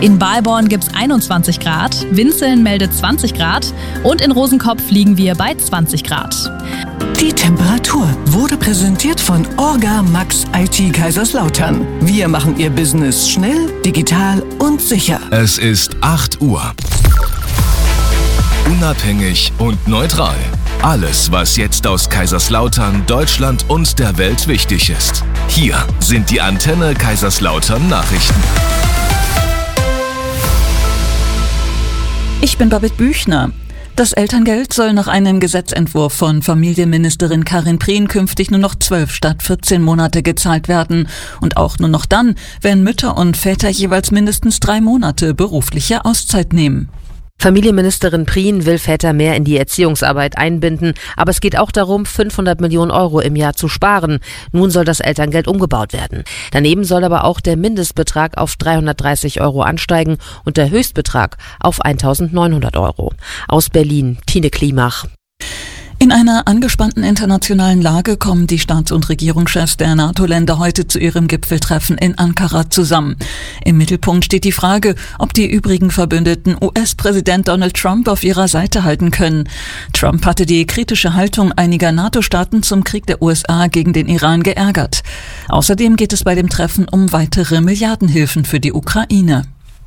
In Balborn gibt's 21 Grad, Winzeln meldet 20 Grad und in Rosenkopf liegen wir bei 20 Grad. Die Temperatur wurde präsentiert von Orga Max IT Kaiserslautern. Wir machen Ihr Business schnell, digital und sicher. Es ist 8 Uhr. Unabhängig und neutral. Alles, was jetzt aus Kaiserslautern, Deutschland und der Welt wichtig ist. Hier sind die Antenne Kaiserslautern Nachrichten. Ich bin Babette Büchner. Das Elterngeld soll nach einem Gesetzentwurf von Familienministerin Karin Prien künftig nur noch 12 statt 14 Monate gezahlt werden. Und auch nur noch dann, wenn Mütter und Väter jeweils mindestens 3 Monate berufliche Auszeit nehmen. Familienministerin Prien will Väter mehr in die Erziehungsarbeit einbinden, aber es geht auch darum, 500 Millionen Euro im Jahr zu sparen. Nun soll das Elterngeld umgebaut werden. Daneben soll aber auch der Mindestbetrag auf 330 Euro ansteigen und der Höchstbetrag auf 1.900 Euro. Aus Berlin, Tine Klimach. In einer angespannten internationalen Lage kommen die Staats- und Regierungschefs der NATO-Länder heute zu ihrem Gipfeltreffen in Ankara zusammen. Im Mittelpunkt steht die Frage, ob die übrigen Verbündeten US-Präsident Donald Trump auf ihrer Seite halten können. Trump hatte die kritische Haltung einiger NATO-Staaten zum Krieg der USA gegen den Iran geärgert. Außerdem geht es bei dem Treffen um weitere Milliardenhilfen für die Ukraine.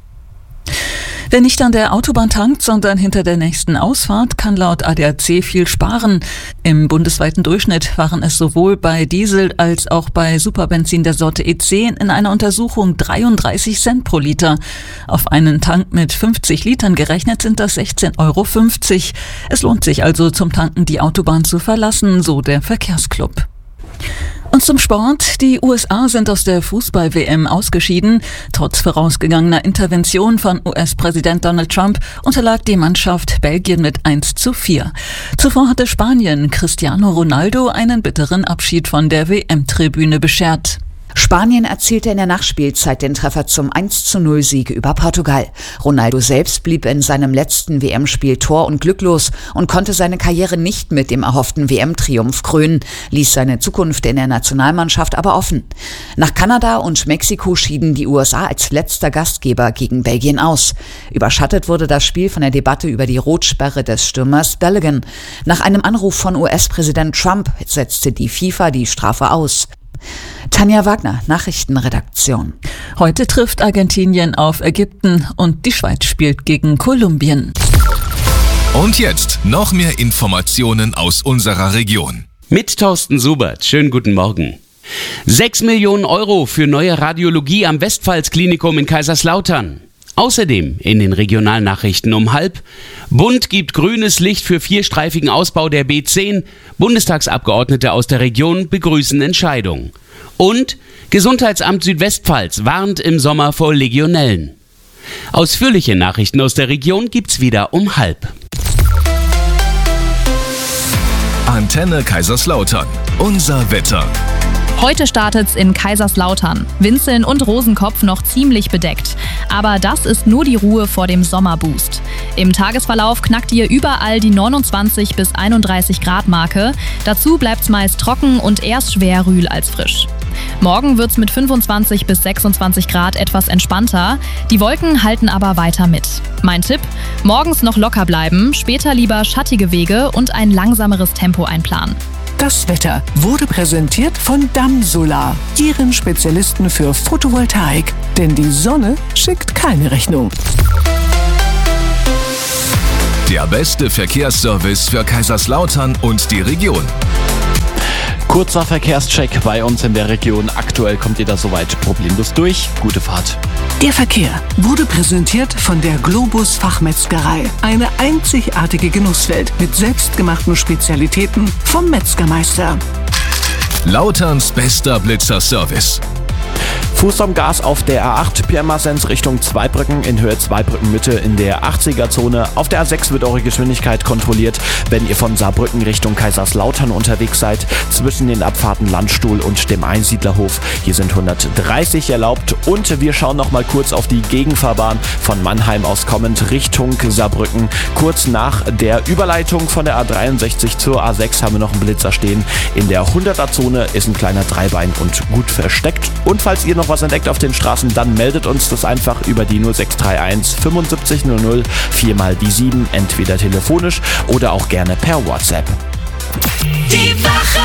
Wer nicht an der Autobahn tankt, sondern hinter der nächsten Ausfahrt, kann laut ADAC viel sparen. Im bundesweiten Durchschnitt waren es sowohl bei Diesel als auch bei Superbenzin der Sorte E10 in einer Untersuchung 33 Cent pro Liter. Auf einen Tank mit 50 Litern gerechnet sind das 16,50 Euro. Es lohnt sich also zum Tanken die Autobahn zu verlassen, so der Verkehrsclub. Und zum Sport. Die USA sind aus der Fußball-WM ausgeschieden. Trotz vorausgegangener Intervention von US-Präsident Donald Trump unterlag die Mannschaft Belgien mit 1:4. Zuvor hatte Spanien Cristiano Ronaldo einen bitteren Abschied von der WM-Tribüne beschert. Spanien erzielte in der Nachspielzeit den Treffer zum 1:0-Sieg über Portugal. Ronaldo selbst blieb in seinem letzten WM-Spiel tor- und glücklos und konnte seine Karriere nicht mit dem erhofften WM-Triumph krönen, ließ seine Zukunft in der Nationalmannschaft aber offen. Nach Kanada und Mexiko schieden die USA als letzter Gastgeber gegen Belgien aus. Überschattet wurde das Spiel von der Debatte über die Rotsperre des Stürmers Balogun. Nach einem Anruf von US-Präsident Trump setzte die FIFA die Strafe aus. Tanja Wagner, Nachrichtenredaktion. Heute trifft Argentinien auf Ägypten und die Schweiz spielt gegen Kolumbien. Und jetzt noch mehr Informationen aus unserer Region. Mit Thorsten Subert. Schönen guten Morgen. 6 Millionen Euro für neue Radiologie am Westpfalz-Klinikum in Kaiserslautern. Außerdem in den Regionalnachrichten um 12:30. Bund gibt grünes Licht für 4-streifigen Ausbau der B10. Bundestagsabgeordnete aus der Region begrüßen Entscheidung. Und Gesundheitsamt Südwestpfalz warnt im Sommer vor Legionellen. Ausführliche Nachrichten aus der Region gibt's wieder um 12:30. Antenne Kaiserslautern. Unser Wetter. Heute startet's in Kaiserslautern. Winzeln und Rosenkopf noch ziemlich bedeckt. Aber das ist nur die Ruhe vor dem Sommerboost. Im Tagesverlauf knackt ihr überall die 29 bis 31 Grad Marke. Dazu bleibt's meist trocken und eher schwerrühl als frisch. Morgen wird's mit 25 bis 26 Grad etwas entspannter. Die Wolken halten aber weiter mit. Mein Tipp: morgens noch locker bleiben, später lieber schattige Wege und ein langsameres Tempo einplanen. Das Wetter wurde präsentiert von Dammsolar, Ihren Spezialisten für Photovoltaik. Denn die Sonne schickt keine Rechnung. Der beste Verkehrsservice für Kaiserslautern und die Region. Kurzer Verkehrscheck bei uns in der Region. Aktuell kommt ihr da soweit problemlos durch. Gute Fahrt. Der Verkehr wurde präsentiert von der Globus Fachmetzgerei. Eine einzigartige Genusswelt mit selbstgemachten Spezialitäten vom Metzgermeister. Lauterns bester Blitzerservice. Fuß am Gas auf der A8 Pirmasens Richtung Zweibrücken in Höhe Zweibrücken Mitte in der 80er-Zone. Auf der A6 wird eure Geschwindigkeit kontrolliert, wenn ihr von Saarbrücken Richtung Kaiserslautern unterwegs seid. Zwischen den Abfahrten Landstuhl und dem Einsiedlerhof. Hier sind 130 erlaubt. Und wir schauen noch mal kurz auf die Gegenfahrbahn von Mannheim aus kommend Richtung Saarbrücken. Kurz nach der Überleitung von der A63 zur A6 haben wir noch einen Blitzer stehen. In der 100er-Zone ist ein kleiner Dreibein und gut versteckt. Und falls ihr noch noch was entdeckt auf den Straßen, dann meldet uns das einfach über die 0631 75 00 4 mal die 7, entweder telefonisch oder auch gerne per WhatsApp. Die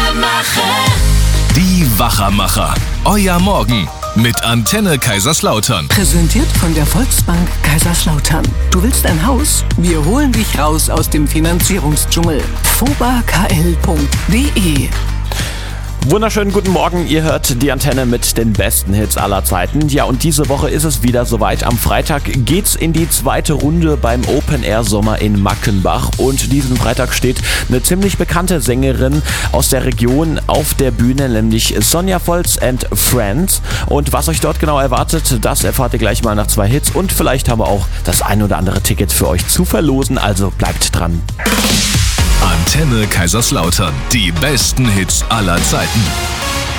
Wachermacher. Euer Morgen mit Antenne Kaiserslautern. Präsentiert von der Volksbank Kaiserslautern. Du willst ein Haus? Wir holen dich raus aus dem Finanzierungsdschungel. fobakl.de. Wunderschönen guten Morgen, ihr hört die Antenne mit den besten Hits aller Zeiten. Ja, und diese Woche ist es wieder soweit. Am Freitag geht's in die zweite Runde beim Open Air Sommer in Mackenbach. Und diesen Freitag steht eine ziemlich bekannte Sängerin aus der Region auf der Bühne, nämlich Sonja Volz and Friends. Und was euch dort genau erwartet, das erfahrt ihr gleich mal nach 2 Hits. Und vielleicht haben wir auch das ein oder andere Ticket für euch zu verlosen, also bleibt dran. Antenne Kaiserslautern. Die besten Hits aller Zeiten.